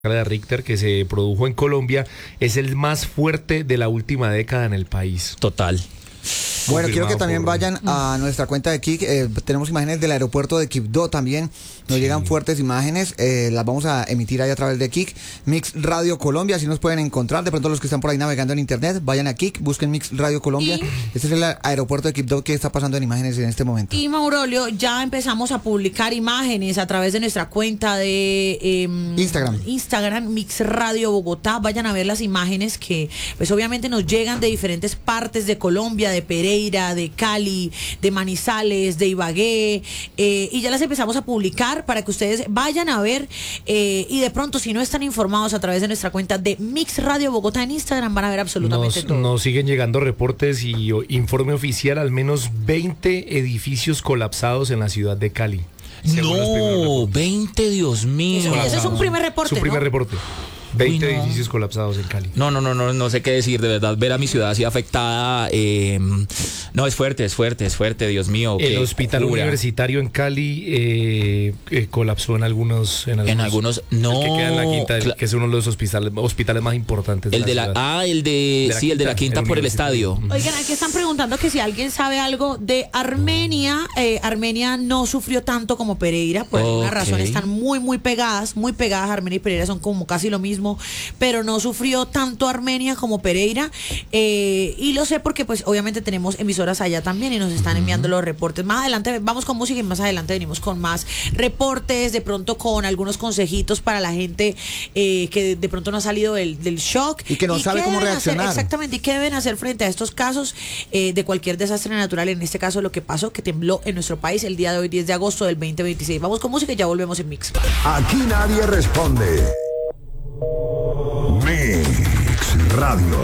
de Richter que se produjo en Colombia es el más fuerte de la última década en el país. Total. Bueno, quiero que también vayan a nuestra cuenta de Kik. Tenemos imágenes del aeropuerto de Quibdó también. Nos llegan fuertes imágenes. Las vamos a emitir ahí a través de Kik. Mix Radio Colombia, así nos pueden encontrar. De pronto los que están por ahí navegando en internet, vayan a Kik, busquen Mix Radio Colombia. Este es el aeropuerto de Quibdó que está pasando en imágenes en este momento. Y Maurolio, ya empezamos a publicar imágenes a través de nuestra cuenta de Instagram, Mix Radio Bogotá. Vayan a ver las imágenes que pues obviamente nos llegan de diferentes partes de Colombia, de Pereira, de Cali, de Manizales, de Ibagué, y ya las empezamos a publicar para que ustedes vayan a ver, y de pronto si no están informados a través de nuestra cuenta de Mix Radio Bogotá en Instagram van a ver absolutamente todo. Nos siguen llegando reportes y informe oficial, al menos 20 edificios colapsados en la ciudad de Cali. No, 20, Dios mío. Ese es un primer reporte, Su primer ¿no? reporte. 20 edificios colapsados en Cali. No sé qué decir, de verdad, ver a mi ciudad así afectada, no, es fuerte, Dios mío. El hospital universitario en Cali colapsó en algunos, no. El que queda en la Quinta, que es uno de los hospitales más importantes. El de la Quinta por el estadio. Oigan, aquí están preguntando que si alguien sabe algo de Armenia. Armenia no sufrió tanto como Pereira, por alguna razón están muy pegadas. Armenia y Pereira son como casi lo mismo, pero no sufrió tanto Armenia como Pereira, y lo sé porque pues obviamente tenemos emisoras allá también y nos están enviando los reportes. Más adelante vamos con música y más adelante venimos con más reportes, de pronto con algunos consejitos para la gente que de pronto no ha salido del shock y que no sabe cómo reaccionar. Exactamente, y qué deben hacer frente a estos casos de cualquier desastre natural, en este caso lo que pasó, que tembló en nuestro país el día de hoy, 10 de agosto del 2026. Vamos con música y ya volvemos en Mix. Aquí nadie responde. Mix Radio.